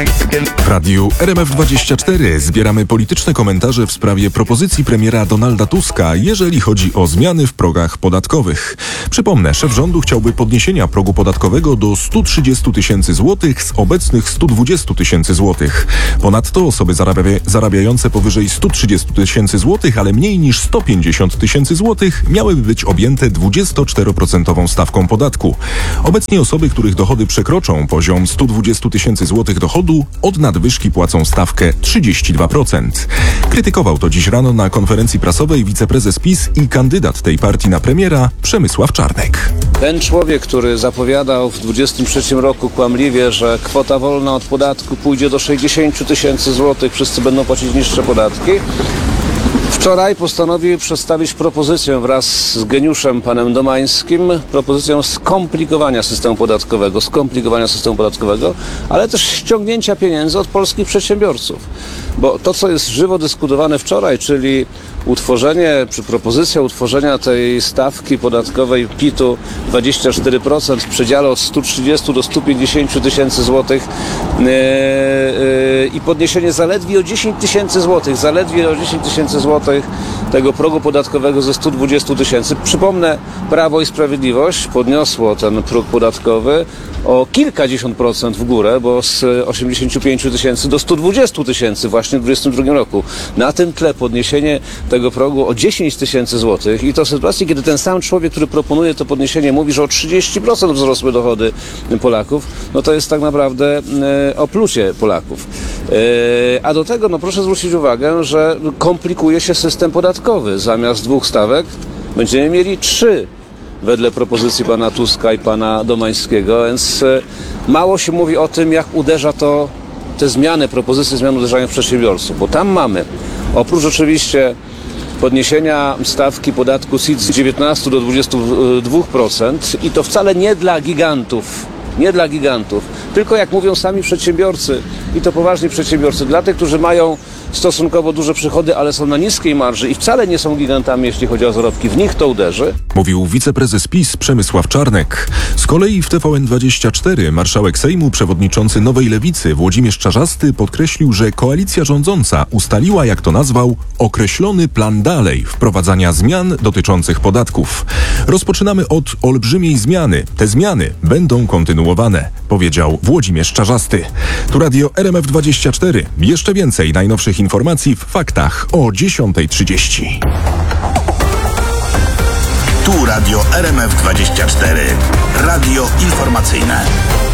W radiu RMF24 zbieramy polityczne komentarze w sprawie propozycji premiera Donalda Tuska, jeżeli chodzi o zmiany w progach podatkowych. Przypomnę, szef rządu chciałby podniesienia progu podatkowego do 130 tysięcy złotych z obecnych 120 tysięcy złotych. Ponadto osoby zarabiające powyżej 130 tysięcy złotych, ale mniej niż 150 tysięcy złotych miałyby być objęte 24% stawką podatku. Obecnie osoby, których dochody przekroczą poziom 120 tysięcy złotych dochodu, od nadwyżki płacą stawkę 32%. Krytykował to dziś rano na konferencji prasowej wiceprezes PiS i kandydat tej partii na premiera Przemysław Czarnek. Ten człowiek, który zapowiadał w 2023 roku kłamliwie, że kwota wolna od podatku pójdzie do 60 tysięcy złotych, wszyscy będą płacić niższe podatki, wczoraj postanowił przedstawić propozycję wraz z geniuszem panem Domańskim, propozycję skomplikowania systemu podatkowego, ale też ściągnięcia pieniędzy od polskich przedsiębiorców. Bo to, co jest żywo dyskutowane wczoraj, czyli propozycja utworzenia tej stawki podatkowej PIT-u 24% w przedziale od 130 do 150 tysięcy złotych i podniesienie zaledwie o 10 tysięcy złotych tego progu podatkowego ze 120 tysięcy. Przypomnę, Prawo i Sprawiedliwość podniosło ten próg podatkowy o kilkadziesiąt procent w górę, bo z 85 tysięcy do 120 tysięcy właśnie w 2022 roku. Na tym tle podniesienie tego progu o 10 tysięcy złotych i to w sytuacji, kiedy ten sam człowiek, który proponuje to podniesienie, mówi, że o 30% wzrosły dochody Polaków, no to jest tak naprawdę oplucie Polaków. A do tego, proszę zwrócić uwagę, że komplikuje się system podatkowy. Zamiast 2 stawek będziemy mieli 3 wedle propozycji pana Tuska i pana Domańskiego, więc mało się mówi o tym, jak uderza to, propozycje zmian uderzają w przedsiębiorców, bo tam mamy, oprócz oczywiście podniesienia stawki podatku CIT z 19 do 22% i to wcale nie dla gigantów, tylko jak mówią sami przedsiębiorcy i to poważni przedsiębiorcy, dla tych, którzy mają stosunkowo duże przychody, ale są na niskiej marży i wcale nie są gigantami, jeśli chodzi o zarobki, w nich to uderzy. Mówił wiceprezes PiS Przemysław Czarnek. Z kolei w TVN24 marszałek Sejmu, przewodniczący Nowej Lewicy Włodzimierz Czarzasty podkreślił, że koalicja rządząca ustaliła, jak to nazwał, określony plan dalej wprowadzania zmian dotyczących podatków. Rozpoczynamy od olbrzymiej zmiany. Te zmiany będą kontynuowane, powiedział Włodzimierz Czarzasty. Tu radio RMF24. Jeszcze więcej najnowszych informacji w faktach o 10:30. Tu radio RMF24. Radio informacyjne.